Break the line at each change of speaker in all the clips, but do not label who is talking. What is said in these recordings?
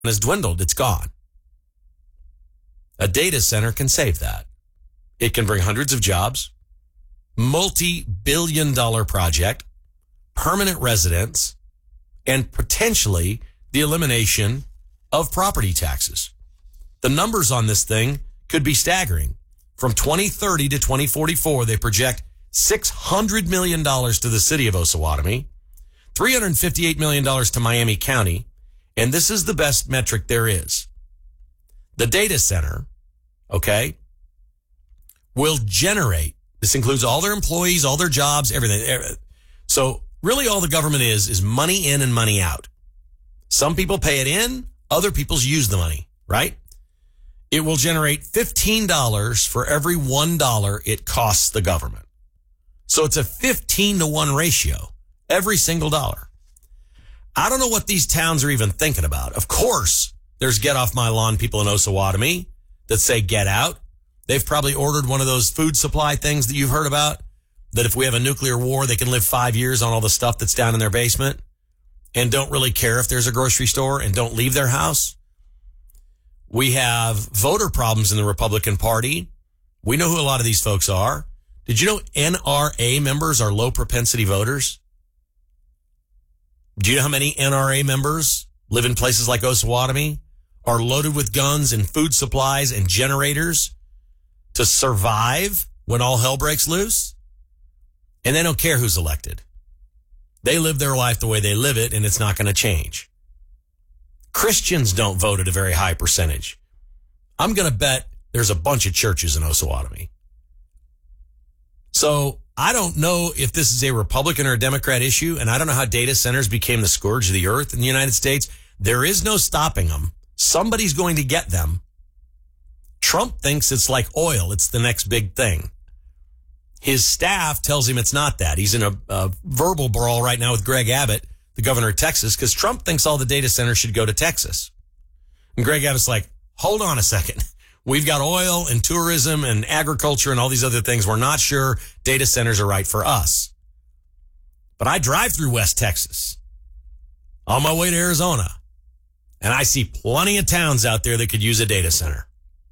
has dwindled. It's gone. A data center can save that. It can bring hundreds of jobs, multi-billion-dollar project, permanent residence, and potentially the elimination of property taxes. The numbers on this thing could be staggering. From 2030 to 2044, they project $600 million to the city of Osawatomie, $358 million to Miami County, and this is the best metric there is. The data center, okay, will generate, this includes all their employees, all their jobs, everything. So really all the government is money in and money out. Some people pay it in, other people use the money, right? It will generate $15 for every $1 it costs the government. So it's a 15-to-1 ratio, every single dollar. I don't know what these towns are even thinking about. Of course, there's get off my lawn people in Osawatomie that say get out. They've probably ordered one of those food supply things that you've heard about, that if we have a nuclear war, they can live 5 years on all the stuff that's down in their basement and don't really care if there's a grocery store and don't leave their house. We have voter problems in the Republican Party. We know who a lot of these folks are. Did you know NRA members are low propensity voters? Do you know how many NRA members live in places like Osawatomie, are loaded with guns and food supplies and generators to survive when all hell breaks loose? And they don't care who's elected. They live their life the way they live it, and it's not going to change. Christians don't vote at a very high percentage. I'm going to bet there's a bunch of churches in Osawatomie. So I don't know if this is a Republican or a Democrat issue, and I don't know how data centers became the scourge of the earth in the United States. There is no stopping them. Somebody's going to get them. Trump thinks it's like oil. It's the next big thing. His staff tells him it's not that. He's in a verbal brawl right now with Greg Abbott, the governor of Texas, because Trump thinks all the data centers should go to Texas. And Greg Abbott's like, hold on a second. We've got oil and tourism and agriculture and all these other things. We're not sure data centers are right for us. But I drive through West Texas on my way to Arizona, and I see plenty of towns out there that could use a data center.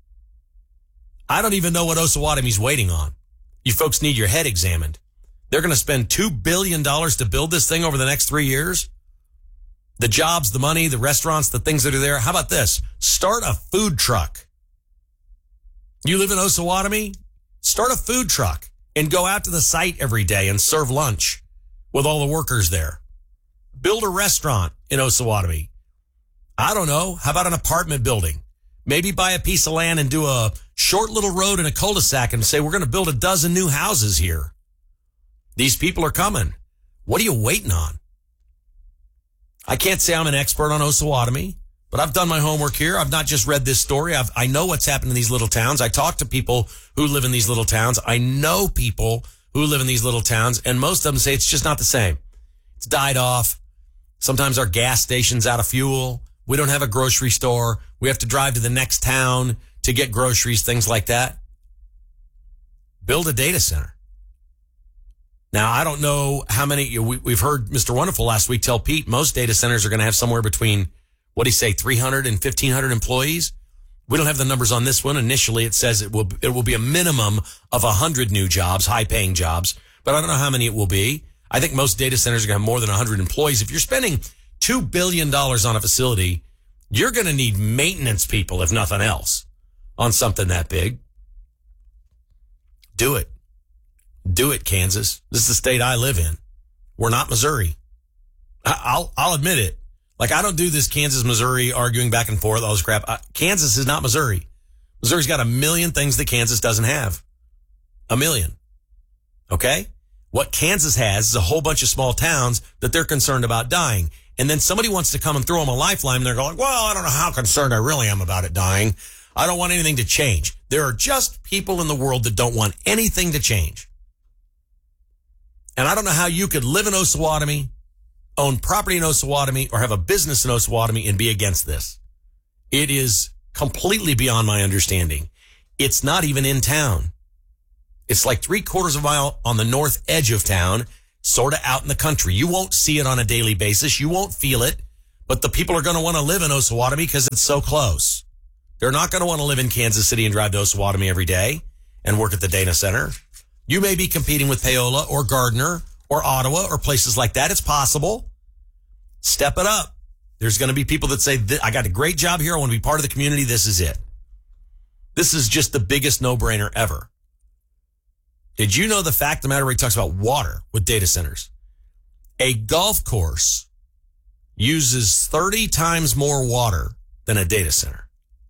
I don't even know what Osawatomie's waiting on. You folks need your head examined. They're going to spend $2 billion to build this thing over the next 3 years. The jobs, the money, the restaurants, the things that are there. How about this? Start a food truck. You live in Osawatomie? Start a food truck and go out to the site every day and serve lunch with all the workers there. Build a restaurant in Osawatomie. I don't know. How about an apartment building? Maybe buy a piece of land and do a short little road in a cul-de-sac and say, we're going to build a dozen new houses here. These people are coming. What are you waiting on? I can't say I'm an expert on Osawatomie, but I've done my homework here. I've not just read this story. I know what's happened in these little towns. I talk to people who live in these little towns. I know people who live in these little towns, and most of them say it's just not the same. It's died off. Sometimes our gas station's out of fuel. We don't have a grocery store. We have to drive to the next town to get groceries, things like that. Build a data center. Now, I don't know how many, we've heard Mr. Wonderful last week tell Pete most data centers are going to have somewhere between, what do you say, 300 and 1,500 employees. We don't have the numbers on this one. Initially, it says it will be a minimum of 100 new jobs, high-paying jobs, but I don't know how many it will be. I think most data centers are going to have more than 100 employees. If you're spending $2 billion on a facility, you're going to need maintenance people, if nothing else, on something that big. Do it. Do it, Kansas. This is the state I live in. We're not Missouri. I'll admit it. Like, I don't do this Kansas, Missouri arguing back and forth, all this crap. Kansas is not Missouri. Missouri's got a million things that Kansas doesn't have. A million. Okay? What Kansas has is a whole bunch of small towns that they're concerned about dying. And then somebody wants to come and throw them a lifeline, and they're going, well, I don't know how concerned I really am about it dying. I don't want anything to change. There are just people in the world that don't want anything to change. And I don't know how you could live in Osawatomie, own property in Osawatomie, or have a business in Osawatomie and be against this. It is completely beyond my understanding. It's not even in town. It's like 3/4 of a mile on the north edge of town, sort of out in the country. You won't see it on a daily basis. You won't feel it, But the people are going to want to live in Osawatomie because it's so close. They're not going to want to live in Kansas City and drive to Osawatomie every day and work at the data center. You may be competing with Paola or Gardner or Ottawa or places like that. It's possible. Step it up. There's going to be people that say, I got a great job here. I want to be part of the community. This is it. This is just the biggest no-brainer ever. Did you know the fact of the matter where he talks about water with data centers? A golf course uses 30 times more water than a data center.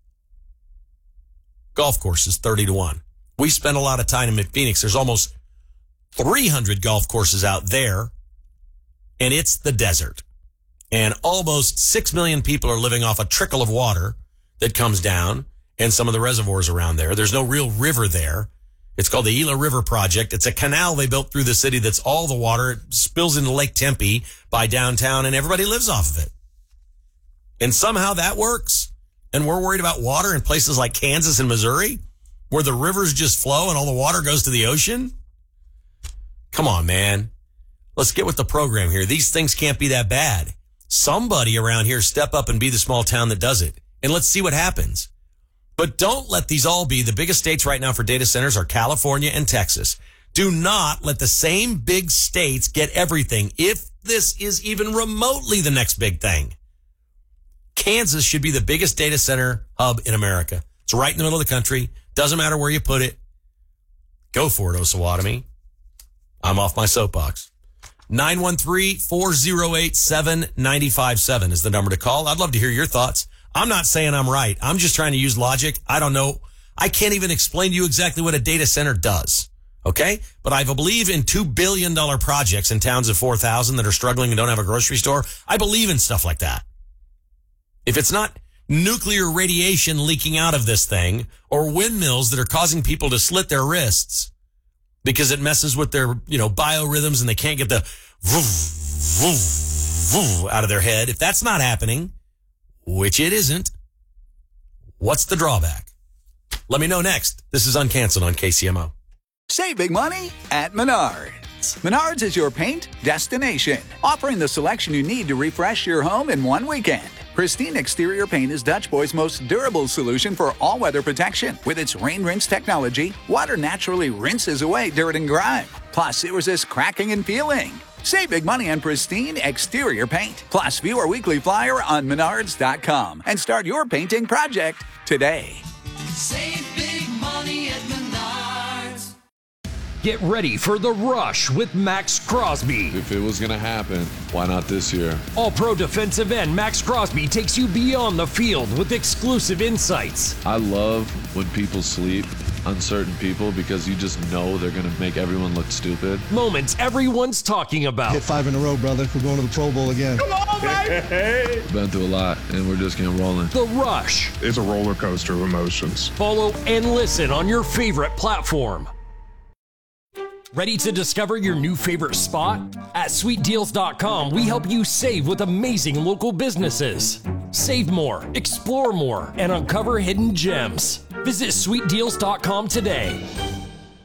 Golf courses, 30-1. We spend a lot of time in Phoenix. There's almost 300 golf courses out there, and it's the desert. And almost 6 million people are living off a trickle of water that comes down and some of the reservoirs around there. There's no real river there. It's called the Gila River Project. It's a canal they built through the city that's all the water. It spills into Lake Tempe by downtown, and everybody lives off of it. And somehow that works. And we're worried about water in places like Kansas and Missouri, where the rivers just flow and all the water goes to the ocean. Come on, man. Let's get with the program here. These things can't be that bad. Somebody around here step up and be the small town that does it. And let's see what happens. But don't let these all be. The biggest states right now for data centers are California and Texas. Do not let the same big states get everything if this is even remotely the next big thing. Kansas should be the biggest data center hub in America. It's right in the middle of the country. Doesn't matter where you put it. Go for it, Osawatomie. I'm off my soapbox. 913-408-7957 is the number to call. I'd love to hear your thoughts. I'm not saying I'm right. I'm just trying to use logic. I don't know. I can't even explain to you exactly what a data center does. Okay? But I believe in $2 billion projects in towns of 4,000 that are struggling and don't have a grocery store. I believe in stuff like that. If it's not nuclear radiation leaking out of this thing or windmills that are causing people to slit their wrists because it messes with their, biorhythms and they can't get the out of their head. If that's not happening, which it isn't, what's the drawback? Let me know next. This is Uncanceled on KCMO.
Save big money at Menards. Menards is your paint destination, offering the selection you need to refresh your home in one weekend. Pristine Exterior Paint is Dutch Boy's most durable solution for all-weather protection. With its rain rinse technology, water naturally rinses away dirt and grime. Plus, it resists cracking and peeling. Save big money on Pristine Exterior Paint. Plus, view our weekly flyer on Menards.com and start your painting project today.
Save big money at Menards.
Get ready for The Rush with Max Crosby.
If it was going to happen, why not this year?
All-pro defensive end Max Crosby takes you beyond the field with exclusive insights.
I love when people sleep, uncertain people, because you just know they're going to make everyone look stupid.
Moments everyone's talking about.
Hit 5 in a row, brother. We're going to the Pro Bowl again.
Come on, baby!
We've been through a lot, and we're just getting rolling.
The Rush.
It's a roller coaster of emotions.
Follow and listen on your favorite platform. Ready to discover your new favorite spot? At sweetdeals.com, we help you save with amazing local businesses. Save more, explore more, and uncover hidden gems. Visit sweetdeals.com today.